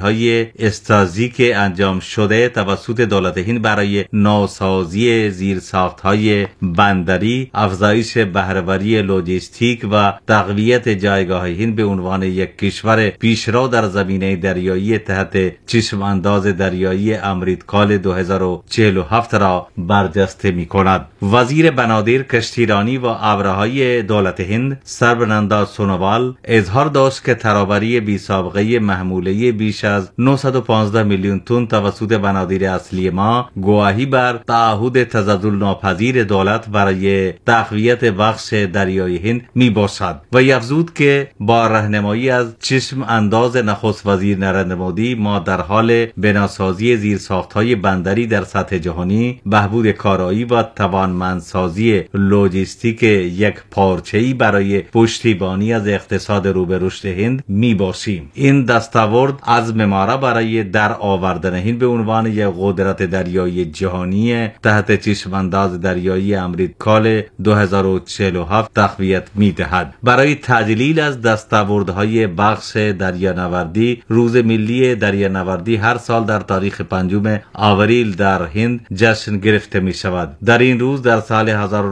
های استراتژیک انجام شده توسط دولت هند برای نوسازی زیرساخت‌های بندری، افزایش بهره‌وری لوجستیک و تقویت جایگاه هند به عنوان یک کشور پیشرو در زمینه دریایی تحت چشم انداز دریایی امریتکال 2047 را برجسته می‌کند. وزیر بنادر کشتیرانی و ابرهای دولت هند سربنندا سونووال اظهار داشت که ترابری بی سابقه محموله بیش از 915 میلیون تن توسط بنادر اصلی ما گواهی بر تعهد تزلزل ناپذیر دولت برای تقویت بخش دریای هند می باشد و افزود که با راهنمایی از چشم انداز نخست وزیر نریندر مودی ما در حال بناسازی زیرساخت‌های بندری در سطح جهانی، بهبود کارایی و توانمندسازی لوجستیک یک پارچه‌ای برای پشتیبانی از اقتصاد رو به رشد هند می باشیم. این دستاورد عزم ما را برای در آوردن هند به عنوان یک قدرت دریایی جهانی تحت چشم انداز دریایی امریتکال 2047 تقویت می دهد. برای تجلیل از دستاوردهای بخش دریانوردی، روز ملی دریانوردی هر سال در تاریخ 5 آوریل در هند جشن گرفته می شود. در این روز در سال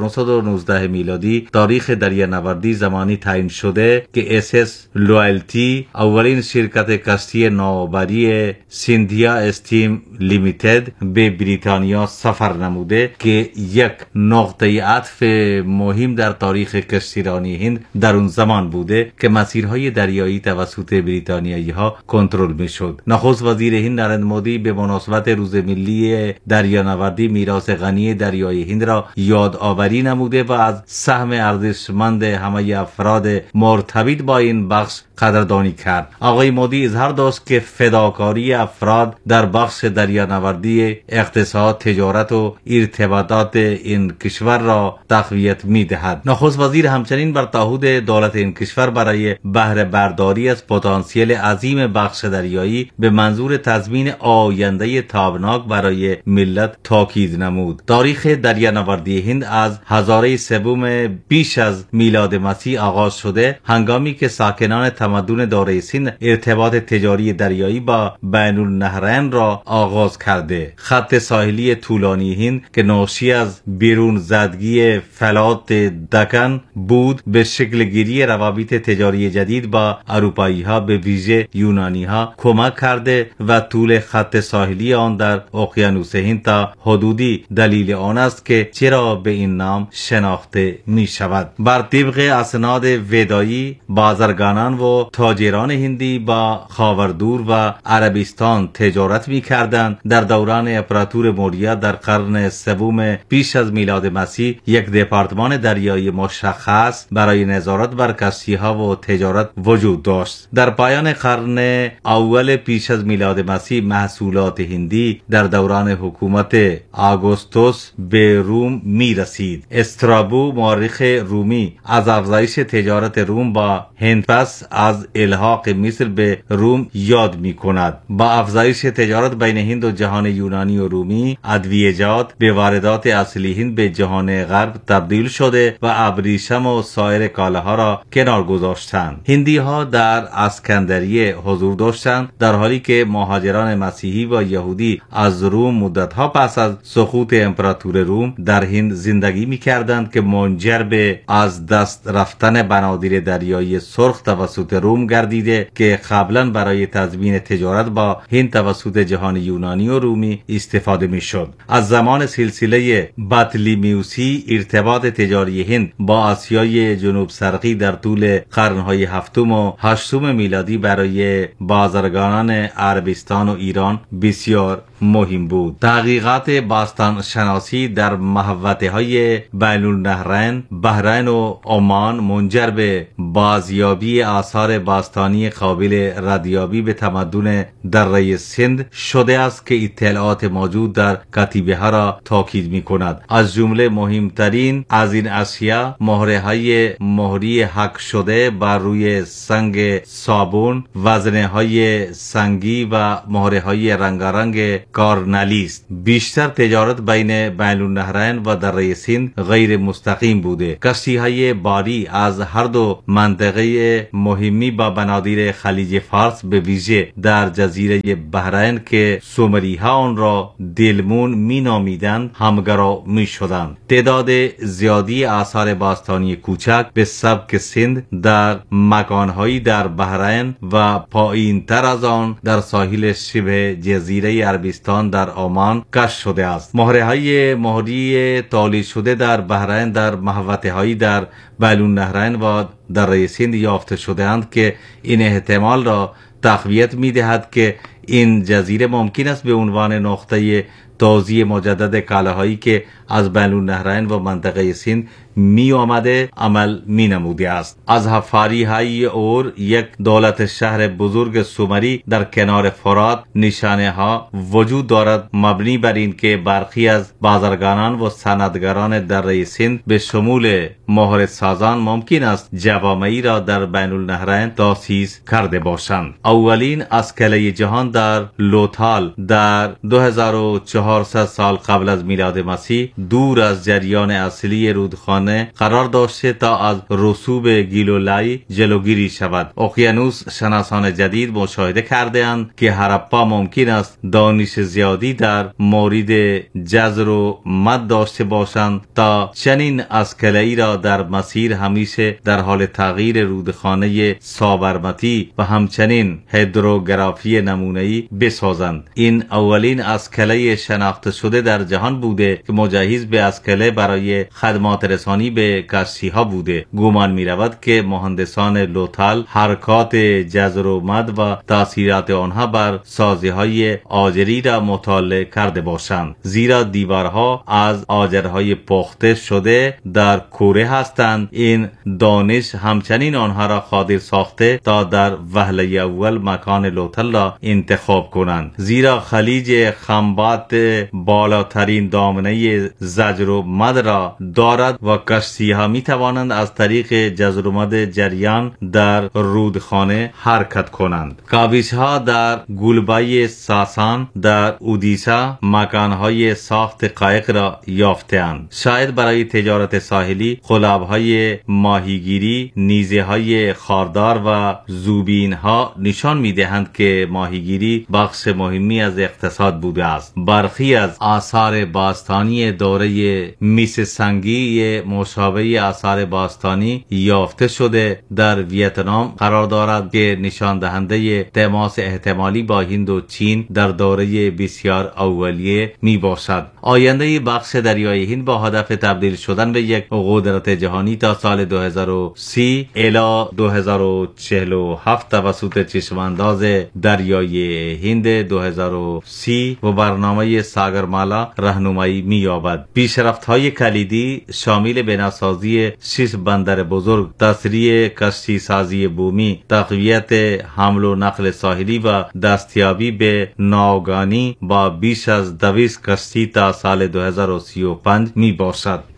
1919 میلادی تاریخ دریانوردی زمانی تعیین شده که SS لویالتی اولین شرکت کشتی نوآوری سیندیا استیم لیمیتد به بریتانیا سفر نموده که یک نقطه عطف مهم در تاریخ کشتیرانی هند در اون زمان بوده که مسیرهای دریایی توسط بریتانیایی ها کنترل می شد. نخست وزیر هند نریندر مودی به مناسبت روز ملی دریانوردی میراث غنی دریای هند را یادآوری نموده و از سهم ارزشمند همه افراد مرتبط با این بخش قدردانی کرد. آقای مودی اظهار داشت که فداکاری افراد در بخش دریانوردی اقتصاد، تجارت و ارتباطات این کشور را تقویت می دهد. نخست وزیر همچنین بر تعهد دولت این کشور برای بهره برداری از پتانسیل عظیم بخش دریایی به منظور تضمین آینده تابناک برای ملت تاکید نمود. تاریخ دریانوردی هند از هزاره سوم پیش از میلاد مسیح آغاز شده، هنگامی که ساکنان تمدن داره سند ارتباط تجاری دریایی با بین النهرین را آغاز کرده. خط ساحلی طولانی هند که ناشی از بیرون زدگی فلات دکن بود، به شکل گیری روابط تجاری جدید با اروپایی ها به ویژه یونانی ها کمک کرده و طول خط ساحلی آن در اقیانوس هند تا حدودی دلیل آن است که چرا به این نام شناخته می شود. بر طبق اسناد ودایی، بازرگانان و تاجران هندی با خاوردور و عربستان تجارت می کردند. در دوران امپراتور موریا در قرن سوم پیش از میلاد مسیح یک دپارتمان دریایی مشخص برای نظارت بر کشتی ها و تجارت وجود داشت. در پایان قرن اول پیش از میلاد مسیح محصولات هندی در دوران حکومت آگوستوس به روم می رسید. استرابو مورخ رومی از افزایش تجارت روم با هند پس از الحاق مصر به روم یاد می کند. با افزایش تجارت بین هند و جهان یونانی و رومی، ادویه‌جات به واردات اصلی هند به جهان غرب تبدیل شده و ابریشم و سایر کالاها را کنار گذاشتند. هندی ها در اسکندریه حضور داشتند، در حالی که مهاجران مسیحی و یهودی از روم مدتها پس از سقوط امپراتور روم در هند زندگی می کردند که منجر به از دست رفتن بنادر دریایی سرخ توسط روم گردیده که قبلا برای تضمین تجارت با هند توسط جهان یونانی و رومی استفاده می شد. از زمان سلسله بطلیمیوسی ارتباط تجاری هند با آسیای جنوب شرقی در طول قرنهای هفتم و هشتم میلادی برای بازرگانان عربستان و ایران بسیار مهم بود. تحقیقات باستان شناسی در محوطه های بین النهرین، بحرین و عمان منجر به بازیابی آثار باستانی قابل ردیابی به تمدن دره سند شده است که اطلاعات موجود در کتیبه ها را تاکید می کند. از جمله مهمترین از این اشیا مهره های مهری حک شده بر روی سنگ صابون، وزنه های سنگی و مهره های رنگارنگ کارنلی است. بیشتر تجارت بین النهرین و دره سند غیر مستقیم بوده. کشتی های باری از هر دو منطقه مهم مهمی با بنادر خلیج فارس به ویژه در جزیره بحرین که سومری ها آن را دلمون می نامیدند همگرا می شدند. تعداد زیادی آثار باستانی کوچک به سبک سند در مکانهایی در بحرین و پایین تر از آن در ساحل شبه جزیره عربستان در عمان کشف شده است. مهره های مهری تولید شده در بحرین در محوطه هایی در بین النهرین و دره سند یافته شده اند که این احتمال را تقویت می دهد که این جزیره ممکن است به عنوان نقطه توزیع مجدد کالاهایی که از بین النهرین و منطقه سند می آمده عمل می نموده است. از حفاری های اور یک دولت شهر بزرگ سومری در کنار فرات نشانه ها وجود دارد مبنی بر این که برخی از بازرگانان و صنعتگران دره سند به شمول مهره سازان ممکن است جوامعی را در بین النهرین تأسیس کرده باشند. اولین اسکله جهان در لوتال در 2400 سال قبل از میلاد مسیح دور از جریان اصلی رودخانه قرار داشته تا از رسوب گیلولای جلوگیری شود. اقیانوس شناسان جدید مشاهده کرده اند که هرپا ممکن است دانش زیادی در مورد جزر و مد داشته باشند تا چنین اسکله‌ای را در مسیر همیشه در حال تغییر رودخانه سابرمتی و همچنین هیدروگرافی نمونه‌ای بسازند. این اولین اسکله شناخته شده در جهان بوده که مجهز به اسکله برای خدمات رسانی به کشتی ها بوده. گمان می رود که مهندسان لوتال حرکات جزر و مد و تاثیرات آنها بر سازی های آجری را مطالعه کرده باشند، زیرا دیوارها از آجرهای پخته شده در کوره هستند. این دانش همچنین آنها را قادر ساخته تا در وهله اول مکان لوتال را انتخاب کنند، زیرا خلیج خنبات بالاترین دامنه زجر و مد را دارد و کشتی ها می توانند از طریق جزر و مد جریان در رودخانه حرکت کنند. کاوش ها در گلبای ساسان در اودیسا مکان های ساخت قایق را یافته‌اند. شاید برای تجارت ساحلی قلاب های ماهیگیری، نیزه های خاردار و زوبین ها نشان می دهند که ماهیگیری بخش مهمی از اقتصاد بوده است. برخی از آثار باستانی دوره میس سنگی مشابه آثار باستانی یافته شده در ویتنام قرار دارد که نشان دهنده تماس احتمالی با هند و چین در دوره بسیار اولیه می باشد. آینده بخش دریای هند با هدف تبدیل شدن به یک قدرت جهانی تا سال 2030 الی 2047 توسط چشمانداز دریای هند 2030 و برنامه ساگرمالا راهنمایی می یابد. پیشرفت‌های کلیدی شامل بناسازی 6 بندر بزرگ، تسریع کشتی سازی بومی، تقویت حمل و نقل ساحلی و دستیابی به ناوگانی با بیش از 200 کشتی تا سال 2035 می باشد.